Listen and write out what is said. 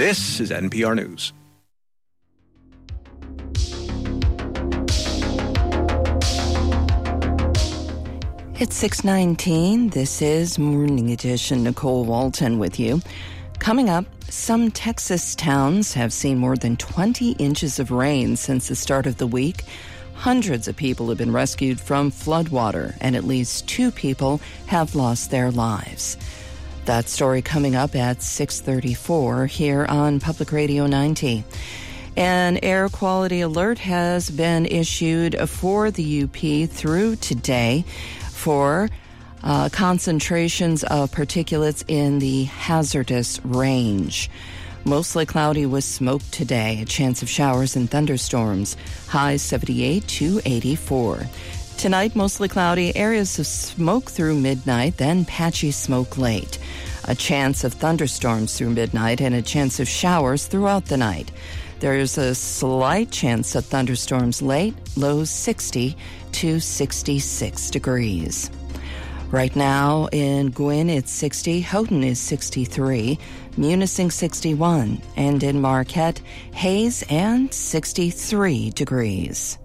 This is NPR News. It's 6:19. This is Morning Edition. Nicole Walton with you. Coming up, some Texas towns have seen more than 20 inches of rain since the start of the week. Hundreds of people have been rescued from floodwater, and at least 2 people have lost their lives. That story coming up at 6:34 here on Public Radio 90. An air quality alert has been issued for the UP through today for concentrations of particulates in the hazardous range. Mostly cloudy with smoke today, a chance of showers and thunderstorms, highs 78 to 84. Tonight, mostly cloudy, areas of smoke through midnight, then patchy smoke late. A chance of thunderstorms through midnight and a chance of showers throughout the night. There's a slight chance of thunderstorms late, lows 60 to 66 degrees. Right now in Gwynn, it's 60. Houghton is 63. Munising, 61. And in Marquette, Hayes and 63 degrees.